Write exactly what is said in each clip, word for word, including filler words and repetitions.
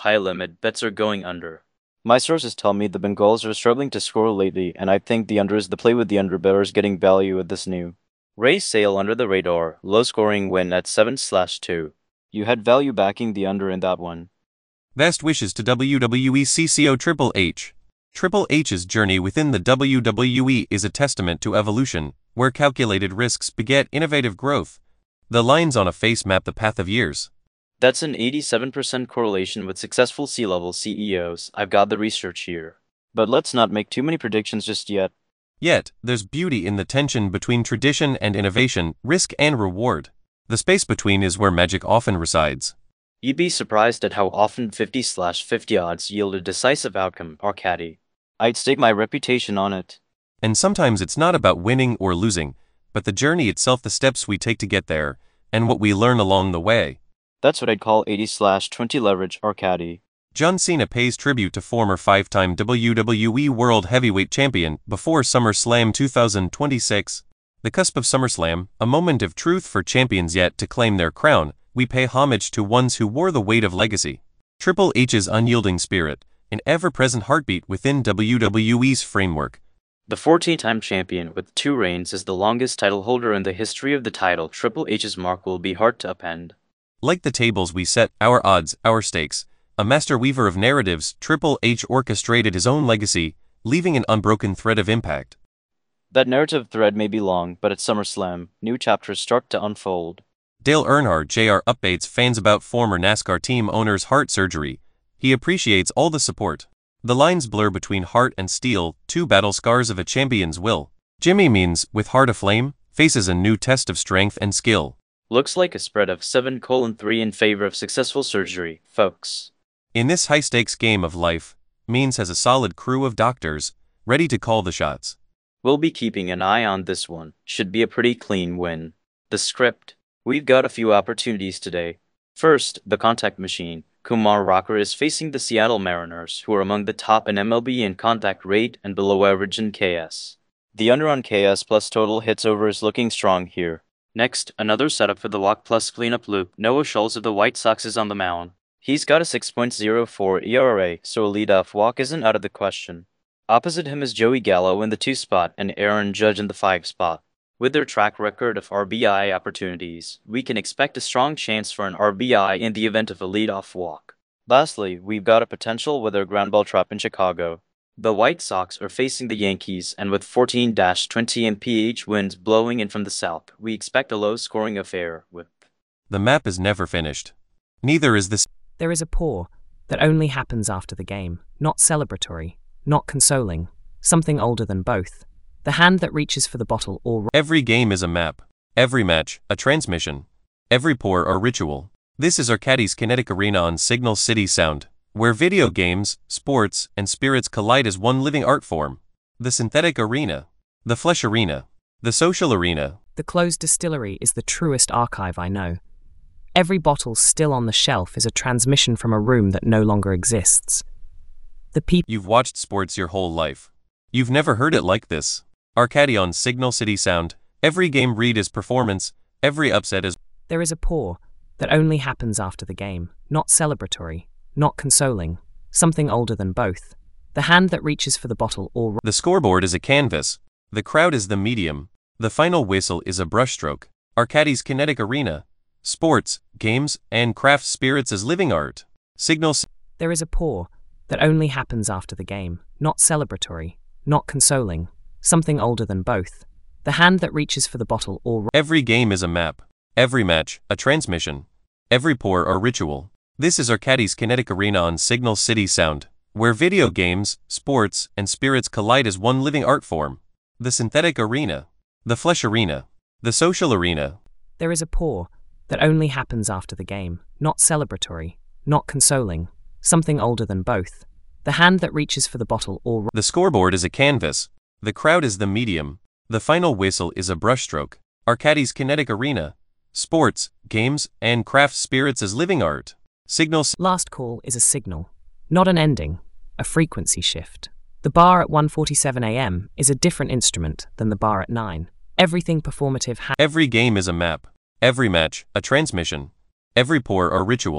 high limit, bets are going under. My sources tell me the Bengals are struggling to score lately, and I think the under is the play with the under bettors getting value with this new. Raise sail under the radar, low scoring win at seven slash two. You had value backing the under in that one. Best wishes to W W E C C O Triple H. Triple H's journey within the W W E is a testament to evolution, where calculated risks beget innovative growth. The lines on a face map the path of years. That's an eighty-seven percent correlation with successful C-level C E Os. I've got the research here. But let's not make too many predictions just yet. Yet, there's beauty in the tension between tradition and innovation, risk and reward. The space between is where magic often resides. You'd be surprised at how often fifty slash fifty odds yield a decisive outcome, Arcady. I'd stake my reputation on it. And sometimes it's not about winning or losing, but the journey itself, the steps we take to get there, and what we learn along the way. That's what I'd call eighty slash twenty leverage, Arcady. John Cena pays tribute to former five-time W W E World Heavyweight Champion before SummerSlam two thousand twenty-six. The cusp of SummerSlam, a moment of truth for champions yet to claim their crown, we pay homage to ones who wore the weight of legacy. Triple H's unyielding spirit, an ever-present heartbeat within W W E's framework. The fourteen-time champion with two reigns is the longest title holder in the history of the title. Triple H's mark will be hard to upend. Like the tables we set, our odds, our stakes, a master weaver of narratives, Triple H orchestrated his own legacy, leaving an unbroken thread of impact. That narrative thread may be long, but at SummerSlam, new chapters start to unfold. Dale Earnhardt J R updates fans about former NASCAR team owner's heart surgery. He appreciates all the support. The lines blur between heart and steel, two battle scars of a champion's will. Jimmy Means, with heart aflame, faces a new test of strength and skill. Looks like a spread of seven colon three in favor of successful surgery, folks. In this high-stakes game of life, Means has a solid crew of doctors, ready to call the shots. We'll be keeping an eye on this one. Should be a pretty clean win. The script. We've got a few opportunities today. First, the contact machine. Kumar Rocker is facing the Seattle Mariners, who are among the top in M L B in contact rate and below average in K S. The under on K S plus total hits over is looking strong here. Next, another setup for the walk plus cleanup loop. Noah Schultz of the White Sox is on the mound. He's got a six point oh four E R A, so a leadoff walk isn't out of the question. Opposite him is Joey Gallo in the two spot and Aaron Judge in the five spot. With their track record of R B I opportunities, we can expect a strong chance for an R B I in the event of a leadoff walk. Lastly, we've got a potential with our ground ball trap in Chicago. The White Sox are facing the Yankees, and with fourteen to twenty M P H winds blowing in from the south, we expect a low-scoring affair with... The map is never finished. Neither is this. There is a pour that only happens after the game, not celebratory, not consoling, something older than both. The hand that reaches for the bottle or... Every game is a map. Every match, a transmission. Every pour, a ritual. This is Arcady's Kinetic Arena on Signal City Sound, where video games, sports, and spirits collide as one living art form. The synthetic arena. The flesh arena. The social arena. The closed distillery is the truest archive I know. Every bottle still on the shelf is a transmission from a room that no longer exists. The people... You've watched sports your whole life. You've never heard it like this. Arcady on Signal City Sound. Every game read is performance. Every upset is... There is a pour that only happens after the game, not celebratory, not consoling, something older than both. The hand that reaches for the bottle or... The scoreboard is a canvas. The crowd is the medium. The final whistle is a brushstroke. Arcady's Kinetic Arena. Sports, games, and craft spirits as living art. Signal... There is a pour that only happens after the game, not celebratory, not consoling, something older than both. The hand that reaches for the bottle or... Every game is a map. Every match, a transmission. Every pour, a ritual. This is Arcady's Kinetic Arena on Signal City Sound, where video games, sports, and spirits collide as one living art form. The synthetic arena. The flesh arena. The social arena. There is a pour that only happens after the game, not celebratory, not consoling, something older than both. The hand that reaches for the bottle or... The scoreboard is a canvas. The crowd is the medium. The final whistle is a brushstroke. Arcady's Kinetic Arena. Sports, games, and craft spirits as living art. Signal... Last call is a signal, not an ending, a frequency shift. The bar at one forty-seven a m is a different instrument than the bar at nine. Everything performative ha- Every game is a map. Every match, a transmission. Every pour, a ritual.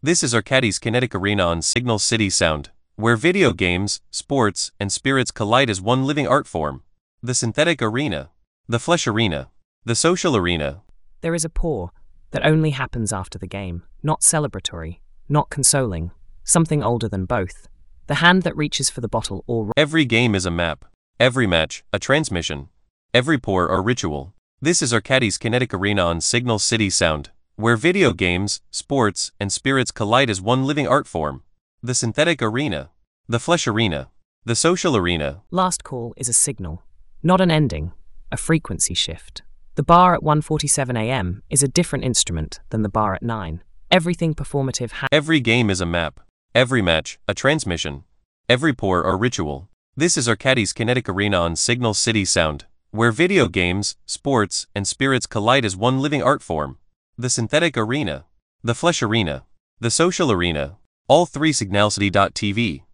This is Arcadis Kinetic Arena on Signal City Sound, where video games, sports, and spirits collide as one living art form. The synthetic arena, the flesh arena, the social arena. There is a pour that only happens after the game, not celebratory, not consoling, something older than both. The hand that reaches for the bottle or... Every game is a map, every match, a transmission, every pour or ritual. This is Arcadis Kinetic Arena on Signal City Sound, where video games, sports, and spirits collide as one living art form. The synthetic arena, the flesh arena, the social arena. Last call is a signal, not an ending, a frequency shift. The bar at one forty-seven a m is a different instrument than the bar at nine. Everything performative ha- Every game is a map, every match, a transmission, every pour or ritual. This is Arcadis Kinetic Arena on Signal City Sound, where video games, sports, and spirits collide as one living art form. The synthetic arena, the flesh arena, the social arena, all three signalcity dot t v.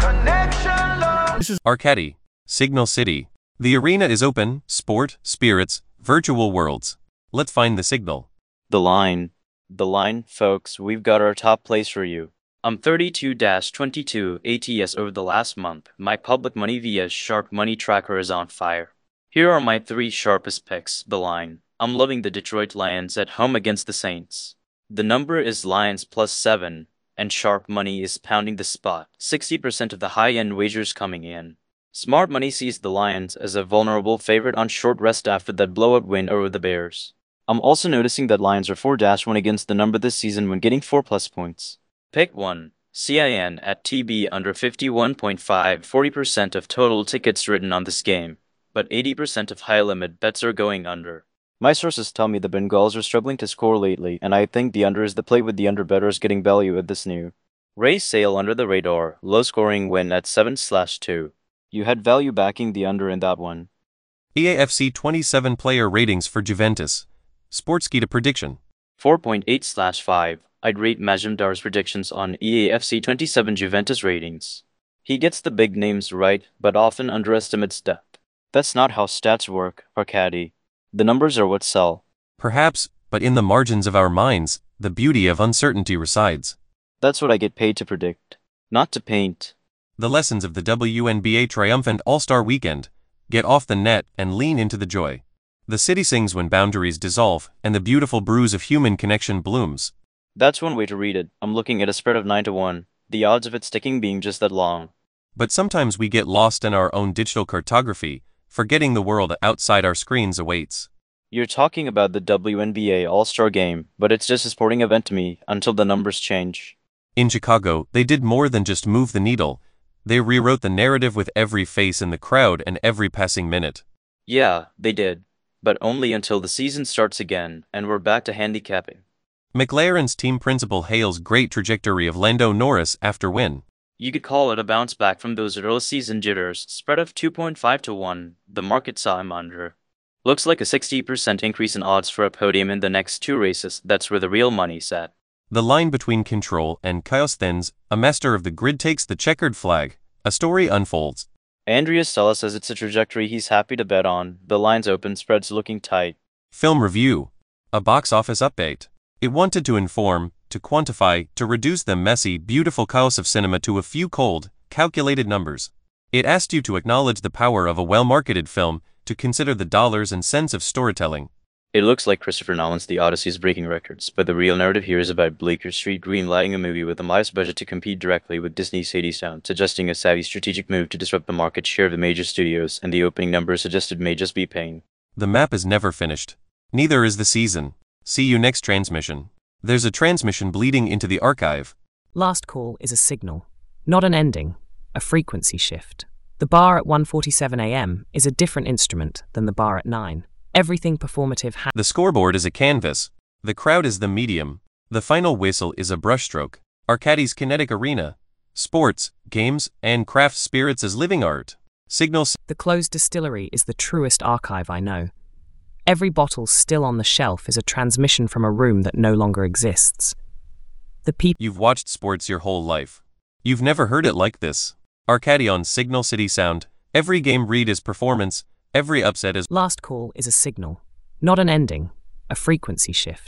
This is Arcadi, Signal City. The arena is open, sport, spirits, virtual worlds. Let's find the signal. The line. The line, folks, we've got our top place for you. I'm thirty-two twenty-two A T S over the last month. My public money via Sharp Money Tracker is on fire. Here are my three sharpest picks. The line. I'm loving the Detroit Lions at home against the Saints. The number is Lions plus seven, and Sharp Money is pounding the spot. sixty percent of the high-end wagers coming in. Smart Money sees the Lions as a vulnerable favorite on short rest after that blowout win over the Bears. I'm also noticing that Lions are four one against the number this season when getting four plus points. Pick one. C I N at T B under fifty-one point five, forty percent of total tickets written on this game, but eighty percent of high-limit bets are going under. My sources tell me the Bengals are struggling to score lately, and I think the under is the play with the under bettors getting value at this new. Ray Sale under the radar, low-scoring win at seven slash two. You had value backing the under in that one. E A F C twenty-seven player ratings for Juventus. Sportskeeda prediction. four point eight slash five. I'd rate Majumdar's predictions on E A F C twenty-seven Juventus ratings. He gets the big names right, but often underestimates depth. That's not how stats work, Arcadi. The numbers are what sell. Perhaps, but in the margins of our minds, the beauty of uncertainty resides. That's what I get paid to predict, not to paint. The lessons of the W N B A triumphant All-Star Weekend. Get off the net and lean into the joy. The city sings when boundaries dissolve, and the beautiful bruise of human connection blooms. That's one way to read it. I'm looking at a spread of nine to one, the odds of it sticking being just that long. But sometimes we get lost in our own digital cartography, forgetting the world outside our screens awaits. You're talking about the W N B A All-Star Game, but it's just a sporting event to me until the numbers change. In Chicago, they did more than just move the needle. They rewrote the narrative with every face in the crowd and every passing minute. Yeah, they did. But only until the season starts again, and we're back to handicapping. McLaren's team principal hails great trajectory of Lando Norris after win. You could call it a bounce back from those early season jitters. Spread of two point five to one, the market saw him under. Looks like a sixty percent increase in odds for a podium in the next two races. That's where the real money's at. The line between control and chaos thins. A master of the grid takes the checkered flag. A story unfolds. Andrea Stella says it's a trajectory he's happy to bet on. The line's open, spreads looking tight. Film review. A box office update. It wanted to inform, to quantify, to reduce the messy, beautiful chaos of cinema to a few cold, calculated numbers. It asked you to acknowledge the power of a well-marketed film, to consider the dollars and cents of storytelling. It looks like Christopher Nolan's The Odyssey is breaking records, but the real narrative here is about Bleecker Street greenlighting a movie with a modest budget to compete directly with Disney's Hadestown, suggesting a savvy strategic move to disrupt the market share of the major studios, and the opening numbers suggested may just be pain. The map is never finished. Neither is the season. See you next transmission. There's a transmission bleeding into the archive. Last call is a signal, not an ending, a frequency shift. The bar at one forty-seven a m is a different instrument than the bar at nine. Everything performative ha- The scoreboard is a canvas. The crowd is the medium. The final whistle is a brushstroke. Arcadis Kinetic Arena. Sports, games, and craft spirits as living art. Signal. The closed distillery is the truest archive I know. Every bottle still on the shelf is a transmission from a room that no longer exists. The people. You've watched sports your whole life. You've never heard it like this. Arcadi on Signal City Sound. Every game read is performance. Every upset is. Last call is a signal, not an ending, a frequency shift. The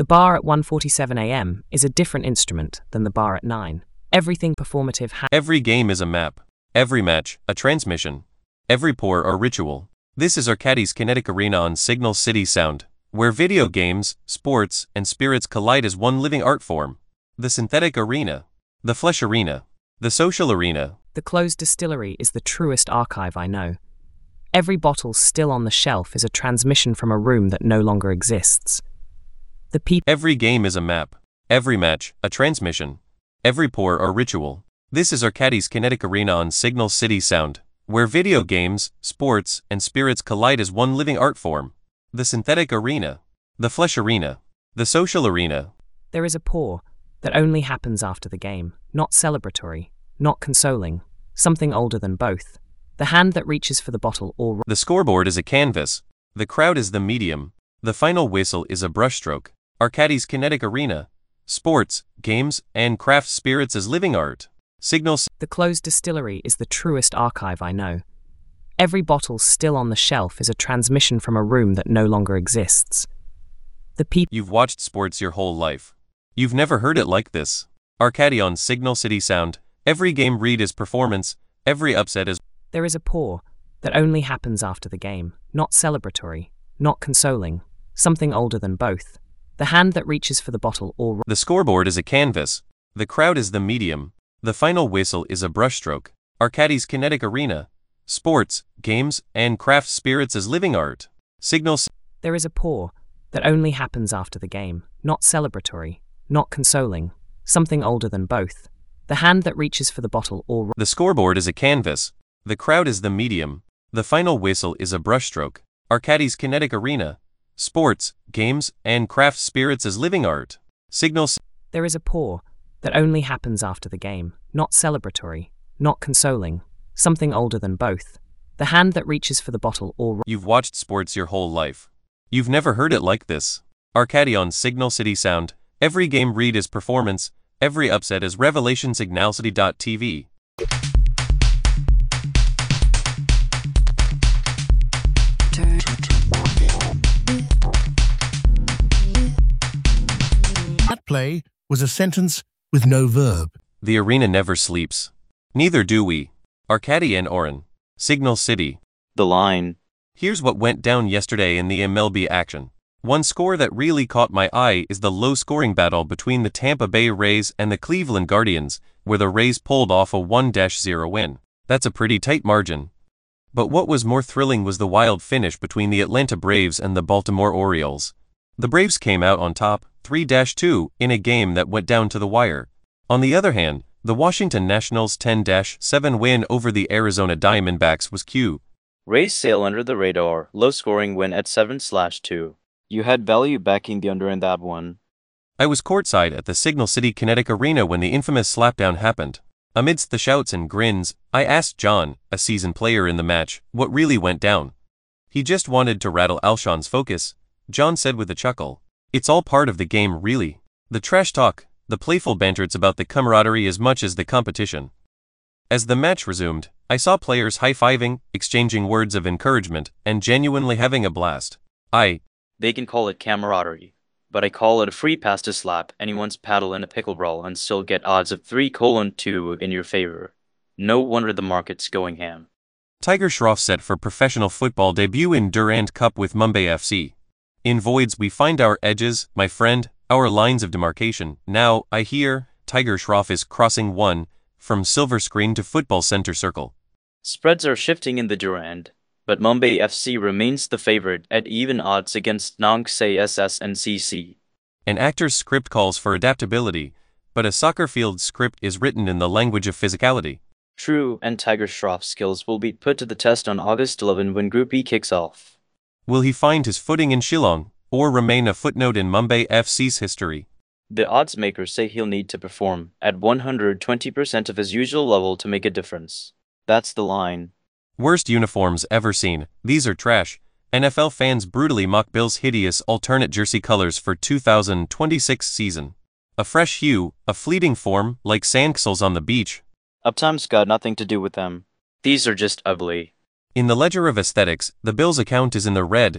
The bar at one forty-seven a m is a different instrument than the bar at nine. Everything performative ha- Every game is a map. Every match, a transmission. Every pour or ritual. This is Arcadis Kinetic Arena on Signal City Sound, where video games, sports, and spirits collide as one living art form. The synthetic arena. The flesh arena. The social arena. The closed distillery is the truest archive I know. Every bottle still on the shelf is a transmission from a room that no longer exists. The people. Every game is a map. Every match, a transmission. Every pour or ritual. This is Arcadis Kinetic Arena on Signal City Sound, where video games, sports, and spirits collide as one living art form. The synthetic arena. The flesh arena. The social arena. There is a pour that only happens after the game, not celebratory, not consoling, something older than both. The hand that reaches for the bottle or... The scoreboard is a canvas. The crowd is the medium. The final whistle is a brushstroke. Arcadis Kinetic Arena. Sports, games, and craft spirits as living art. Signal. The closed distillery is the truest archive I know. Every bottle still on the shelf is a transmission from a room that no longer exists. The people. You've watched sports your whole life. You've never heard it like this. Arcadi on Signal City Sound. Every game read is performance. Every upset is... There is a pour that only happens after the game, not celebratory, not consoling, something older than both. The hand that reaches for the bottle or... The scoreboard is a canvas. The crowd is the medium. The final whistle is a brushstroke. Arcadis Kinetic Arena. Sports, games, and craft spirits as living art. Signal. There is a pour that only happens after the game, not celebratory, not consoling, something older than both. The hand that reaches for the bottle or... The scoreboard is a canvas. The crowd is the medium. The final whistle is a brushstroke. Arcadis Kinetic Arena. Sports, games, and craft spirits as living art. Signal. There is a pour that only happens after the game, not celebratory, not consoling, something older than both. The hand that reaches for the bottle or... You've watched sports your whole life. You've never heard it like this. Arcadi on Signal City Sound. Every game read is performance. Every upset is revelation. Signal City dot T V. That play was a sentence with no verb. The arena never sleeps. Neither do we. Arcadi and Oren. Signal City. The line. Here's what went down yesterday in the M L B action. One score that really caught my eye is the low-scoring battle between the Tampa Bay Rays and the Cleveland Guardians, where the Rays pulled off a one to zero win. That's a pretty tight margin. But what was more thrilling was the wild finish between the Atlanta Braves and the Baltimore Orioles. The Braves came out on top, three to two, in a game that went down to the wire. On the other hand, the Washington Nationals' ten to seven win over the Arizona Diamondbacks was cute. Rays sail under the radar, low-scoring win at seven to two. You had value backing the under in that one. I was courtside at the Signal City Kinetic Arena when the infamous slapdown happened. Amidst the shouts and grins, I asked John, a seasoned player in the match, what really went down. He just wanted to rattle Alshon's focus. John said with a chuckle, "It's all part of the game, really. The trash talk, the playful banter, it's about the camaraderie as much as the competition." As the match resumed, I saw players high-fiving, exchanging words of encouragement, and genuinely having a blast. I... They can call it camaraderie, but I call it a free pass to slap anyone's paddle in a pickleball and still get odds of three to two in your favor. No wonder the market's going ham. Tiger Shroff set for professional football debut in Durand Cup with Mumbai F C. In voids we find our edges, my friend, our lines of demarcation. Now, I hear, Tiger Shroff is crossing one, from silver screen to football center circle. Spreads are shifting in the Durand, but Mumbai F C remains the favorite at even odds against Nangsai S S and C C. An actor's script calls for adaptability, but a soccer field script is written in the language of physicality. True, and Tiger Shroff's skills will be put to the test on August eleventh when Group E kicks off. Will he find his footing in Shillong, or remain a footnote in Mumbai F C's history? The odds makers say he'll need to perform at one hundred twenty percent of his usual level to make a difference. That's the line. Worst uniforms ever seen. These are trash. N F L fans brutally mock Bills' hideous alternate jersey colors for two thousand twenty-six season. A fresh hue, a fleeting form, like sandcastles on the beach. Uptime's got nothing to do with them. These are just ugly. In the ledger of aesthetics, the Bills' account is in the red.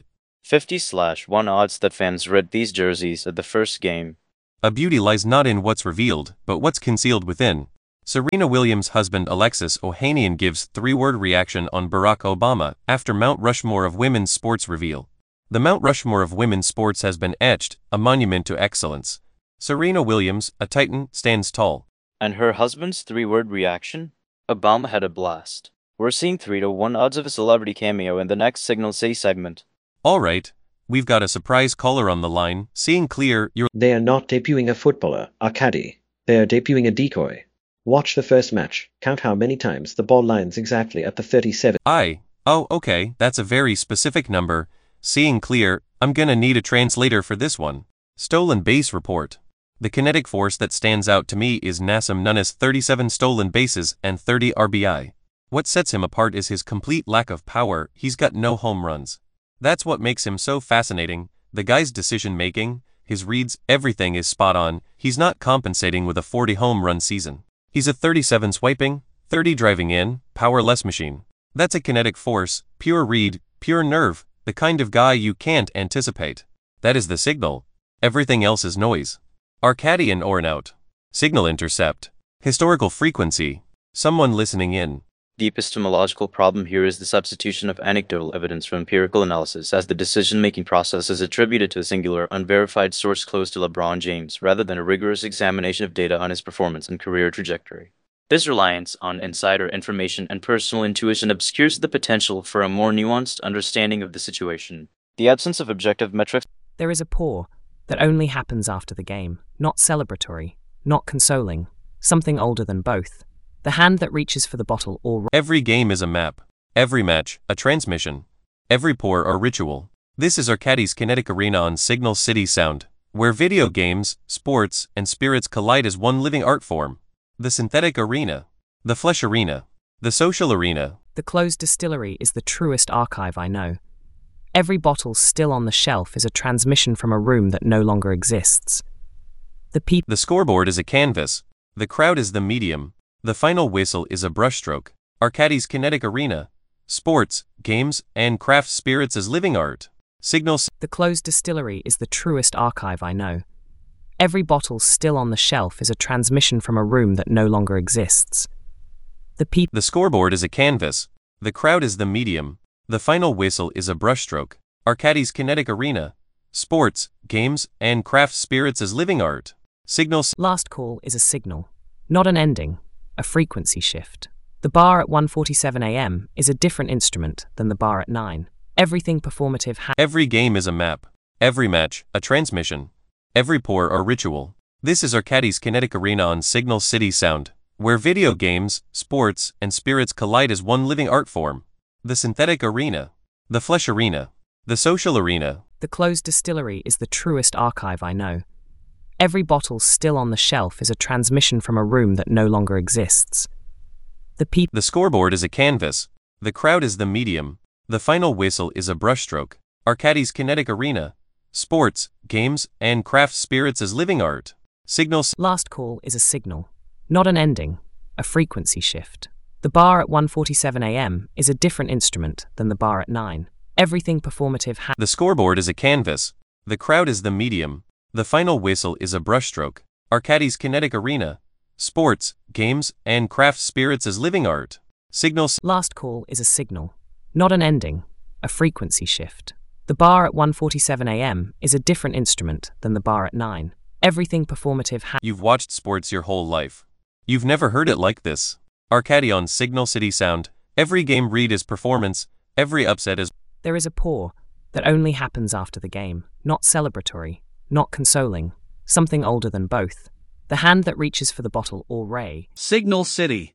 fifty slash one odds that fans read these jerseys at the first game. A beauty lies not in what's revealed, but what's concealed within. Serena Williams' husband Alexis Ohanian gives three-word reaction on Barack Obama after Mount Rushmore of women's sports reveal. The Mount Rushmore of women's sports has been etched, a monument to excellence. Serena Williams, a titan, stands tall. And her husband's three-word reaction? Obama had a blast. We're seeing three to one odds of a celebrity cameo in the next Signal City segment. Alright, we've got a surprise caller on the line. Seeing clear, you're... They are not debuting a footballer, a caddy. They are debuting a decoy. Watch the first match. Count how many times the ball lands exactly at the thirty-seven. I. Oh, okay, that's a very specific number. Seeing clear, I'm gonna need a translator for this one. Stolen base report. The kinetic force that stands out to me is Nassim Nunna's thirty-seven stolen bases and thirty R B I. What sets him apart is his complete lack of power. He's got no home runs. That's what makes him so fascinating. The guy's decision-making, his reads, everything is spot on. He's not compensating with a forty home run season. He's a thirty-seven swiping, thirty driving in, powerless machine. That's a kinetic force, pure read, pure nerve, the kind of guy you can't anticipate. That is the signal. Everything else is noise. Arcadian or an out. Signal intercept. Historical frequency. Someone listening in. The epistemological problem here is the substitution of anecdotal evidence from empirical analysis, as the decision-making process is attributed to a singular, unverified source close to LeBron James, rather than a rigorous examination of data on his performance and career trajectory. This reliance on insider information and personal intuition obscures the potential for a more nuanced understanding of the situation. The absence of objective metrics. There is a pour that only happens after the game, not celebratory, not consoling, something older than both. The hand that reaches for the bottle or... Every game is a map. Every match, a transmission. Every pour, a ritual. This is Arcadie's Kinetic Arena on Signal City Sound, where video games, sports, and spirits collide as one living art form. The synthetic arena. The flesh arena. The social arena. The closed distillery is the truest archive I know. Every bottle still on the shelf is a transmission from a room that no longer exists. The people... The scoreboard is a canvas. The crowd is the medium. The final whistle is a brushstroke. Arcadie's Kinetic Arena. Sports, games, and craft spirits as living art. Signals. The closed distillery is the truest archive I know. Every bottle still on the shelf is a transmission from a room that no longer exists. The people... The scoreboard is a canvas. The crowd is the medium. The final whistle is a brushstroke. Arcadie's Kinetic Arena. Sports, games, and craft spirits as living art. Signals. Last call is a signal, not an ending. A frequency shift. The bar at one forty-seven a m is a different instrument than the bar at nine. Everything performative ha- Every game is a map. Every match, a transmission. Every pour, a ritual. This is Arcadie's Kinetic Arena on Signal City Sound, where video games, sports, and spirits collide as one living art form. The synthetic arena. The flesh arena. The social arena. The closed distillery is the truest archive I know. Every bottle still on the shelf is a transmission from a room that no longer exists. The people... The scoreboard is a canvas. The crowd is the medium. The final whistle is a brushstroke. Arcadie's Kinetic Arena. Sports, games, and craft spirits as living art. Signals. Last call is a signal, not an ending. A frequency shift. The bar at one forty-seven a m is a different instrument than the bar at nine. Everything performative ha- The scoreboard is a canvas. The crowd is the medium. The final whistle is a brushstroke. Arcadie's Kinetic Arena. Sports, games, and craft spirits as living art. Signals. Last call is a signal, not an ending. A frequency shift. The bar at one forty-seven a m is a different instrument than the bar at nine. Everything performative ha- You've watched sports your whole life. You've never heard it like this. Arcadie on Signal City Sound. Every game read is performance. Every upset is... There is a pour that only happens after the game, not celebratory, not consoling, something older than both. The hand that reaches for the bottle or ray. Signal City.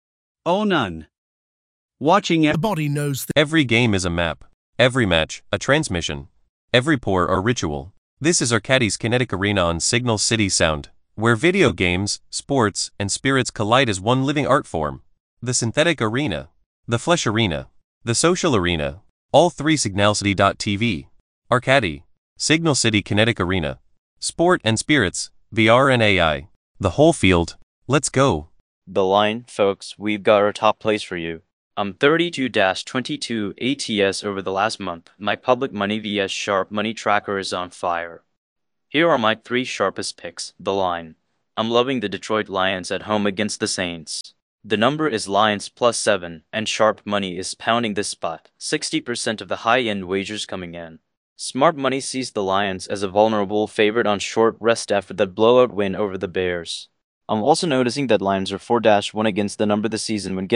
Oh none. Watching The it. body knows that Every game is a map. Every match, a transmission. Every pour, a ritual. This is Arcadie's Kinetic Arena on Signal City Sound, where video games, sports, and spirits collide as one living art form. The synthetic arena. The flesh arena. The social arena. All three signalcity dot t v. Arcadie. Signal City Kinetic Arena. Sport and spirits, V R and A I. The whole field. Let's go. The line, folks, we've got our top plays for you. I'm thirty-two twenty-two A T S over the last month. My public money vs sharp money tracker is on fire. Here are my three sharpest picks. The line. I'm loving the Detroit Lions at home against the Saints. The number is Lions plus seven, and sharp money is pounding this spot. sixty percent of the high-end wagers coming in. Smart money sees the Lions as a vulnerable favorite on short rest after that blowout win over the Bears. I'm also noticing that Lions are four one against the number this season when getting